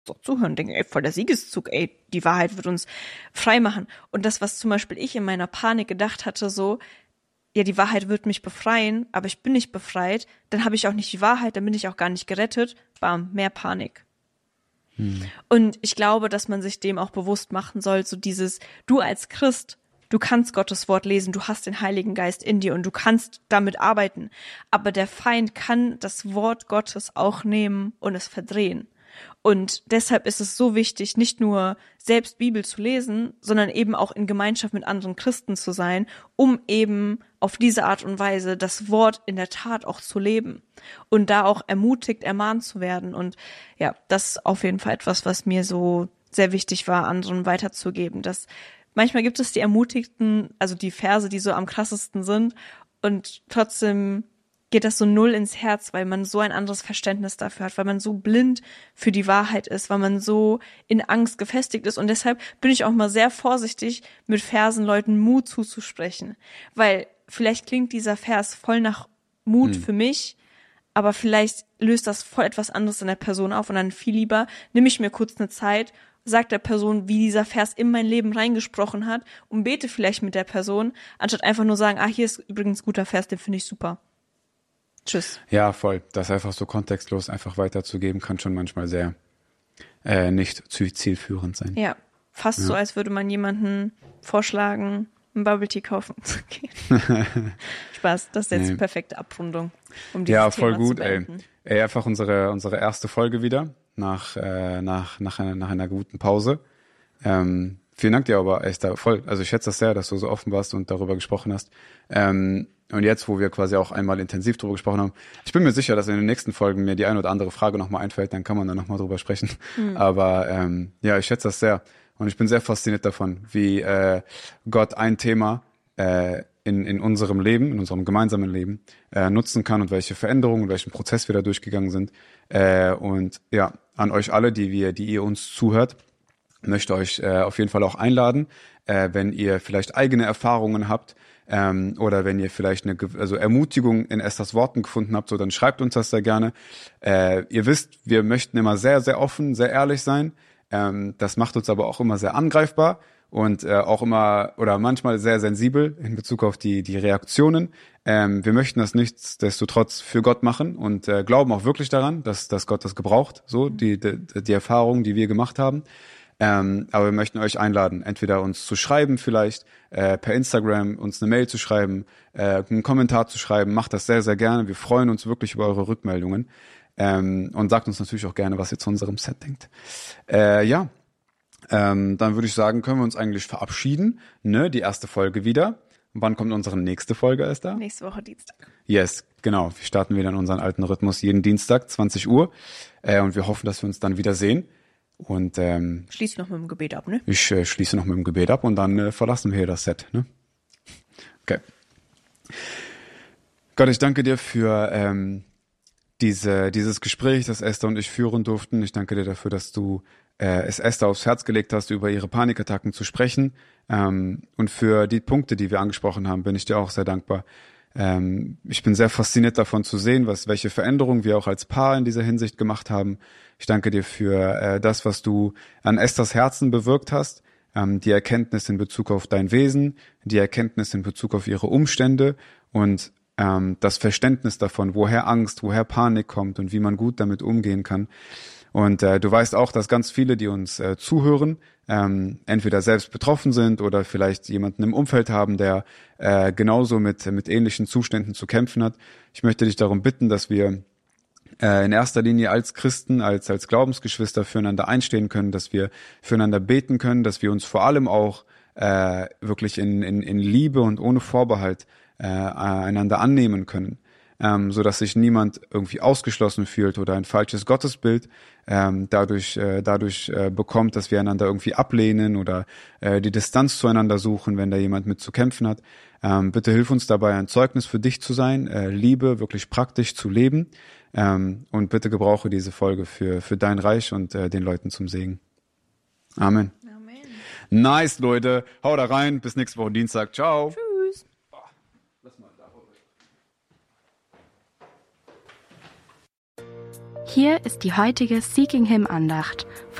auch zuhören, denken, ey, voll der Siegeszug, ey, die Wahrheit wird uns frei machen. Und das, was zum Beispiel ich in meiner Panik gedacht hatte, so, ja, die Wahrheit wird mich befreien, aber ich bin nicht befreit, dann habe ich auch nicht die Wahrheit, dann bin ich auch gar nicht gerettet. Bam, mehr Panik. Und ich glaube, dass man sich dem auch bewusst machen soll, so dieses, du als Christ, du kannst Gottes Wort lesen, du hast den Heiligen Geist in dir und du kannst damit arbeiten. Aber der Feind kann das Wort Gottes auch nehmen und es verdrehen. Und deshalb ist es so wichtig, nicht nur selbst Bibel zu lesen, sondern eben auch in Gemeinschaft mit anderen Christen zu sein, um eben auf diese Art und Weise das Wort in der Tat auch zu leben und da auch ermutigt, ermahnt zu werden. Und ja, das ist auf jeden Fall etwas, was mir so sehr wichtig war, anderen weiterzugeben. Dass manchmal gibt es die Ermutigten, also die Verse, die so am krassesten sind, und trotzdem geht das so null ins Herz, weil man so ein anderes Verständnis dafür hat, weil man so blind für die Wahrheit ist, weil man so in Angst gefestigt ist. Und deshalb bin ich auch mal sehr vorsichtig, mit Versen Leuten Mut zuzusprechen. Weil vielleicht klingt dieser Vers voll nach Mut für mich, aber vielleicht löst das voll etwas anderes in der Person auf. Und dann viel lieber nehme ich mir kurz eine Zeit, sag der Person, wie dieser Vers in mein Leben reingesprochen hat und bete vielleicht mit der Person, anstatt einfach nur sagen, hier ist übrigens ein guter Vers, den finde ich super. Tschüss. Ja, voll. Das einfach so kontextlos einfach weiterzugeben, kann schon manchmal sehr nicht zielführend sein. Ja, fast so, als würde man jemanden vorschlagen, ein Bubble Tea kaufen zu gehen. Spaß, das ist jetzt die perfekte Abrundung, um dieses Ja, voll Thema gut, zu beenden. Ey, einfach unsere erste Folge wieder nach einer guten Pause. Vielen Dank dir aber, Esther, voll. Also ich schätze das sehr, dass du so offen warst und darüber gesprochen hast. Und jetzt, wo wir quasi auch einmal intensiv drüber gesprochen haben, ich bin mir sicher, dass in den nächsten Folgen mir die eine oder andere Frage nochmal einfällt, dann kann man da nochmal drüber sprechen. Aber ja, ich schätze das sehr. Und ich bin sehr fasziniert davon, wie Gott ein Thema in unserem Leben, in unserem gemeinsamen Leben nutzen kann und welche Veränderungen und welchen Prozess wir da durchgegangen sind. Und ja, an euch alle, die ihr uns zuhört, möchte euch auf jeden Fall auch einladen, wenn ihr vielleicht eigene Erfahrungen habt oder wenn ihr vielleicht eine Ermutigung in Esthers Worten gefunden habt, so dann schreibt uns das sehr gerne. Ihr wisst, wir möchten immer sehr, sehr offen, sehr ehrlich sein. Das macht uns aber auch immer sehr angreifbar und auch immer oder manchmal sehr sensibel in Bezug auf die Reaktionen. Wir möchten das nichtsdestotrotz für Gott machen und glauben auch wirklich daran, dass Gott das gebraucht, so die Erfahrungen, die wir gemacht haben. Aber wir möchten euch einladen, entweder uns zu schreiben vielleicht, per Instagram uns eine Mail zu schreiben, einen Kommentar zu schreiben. Macht das sehr, sehr gerne. Wir freuen uns wirklich über eure Rückmeldungen. Und sagt uns natürlich auch gerne, was ihr zu unserem Set denkt. Dann würde ich sagen, können wir uns eigentlich verabschieden. Ne? Die erste Folge wieder. Und wann kommt unsere nächste Folge, Esther? Nächste Woche Dienstag. Yes, genau. Wir starten wieder in unseren alten Rhythmus jeden Dienstag, 20 Uhr. Und wir hoffen, dass wir uns dann wieder sehen. Und Schließ noch mit dem Gebet ab, ne? Ich schließe noch mit dem Gebet ab und dann verlassen wir hier das Set. Ne? Okay. Gott, ich danke dir für dieses Gespräch, das Esther und ich führen durften. Ich danke dir dafür, dass du es Esther aufs Herz gelegt hast, über ihre Panikattacken zu sprechen. Und für die Punkte, die wir angesprochen haben, bin ich dir auch sehr dankbar. Ich bin sehr fasziniert davon zu sehen, welche Veränderungen wir auch als Paar in dieser Hinsicht gemacht haben. Ich danke dir für das, was du an Esthers Herzen bewirkt hast, die Erkenntnis in Bezug auf dein Wesen, die Erkenntnis in Bezug auf ihre Umstände und das Verständnis davon, woher Angst, woher Panik kommt und wie man gut damit umgehen kann. Und du weißt auch, dass ganz viele, die uns zuhören, entweder selbst betroffen sind oder vielleicht jemanden im Umfeld haben, der genauso mit ähnlichen Zuständen zu kämpfen hat. Ich möchte dich darum bitten, dass wir in erster Linie als Christen, als Glaubensgeschwister füreinander einstehen können, dass wir füreinander beten können, dass wir uns vor allem auch wirklich in Liebe und ohne Vorbehalt einander annehmen können, so dass sich niemand irgendwie ausgeschlossen fühlt oder ein falsches Gottesbild dadurch bekommt, dass wir einander irgendwie ablehnen oder die Distanz zueinander suchen, wenn da jemand mit zu kämpfen hat. Bitte hilf uns dabei, ein Zeugnis für dich zu sein, Liebe wirklich praktisch zu leben, und bitte gebrauche diese Folge für dein Reich und den Leuten zum Segen. Amen. Amen. Nice, Leute. Haut da rein. Bis nächste Woche Dienstag. Ciao. Tschüss. Hier ist die heutige Seeking Him Andacht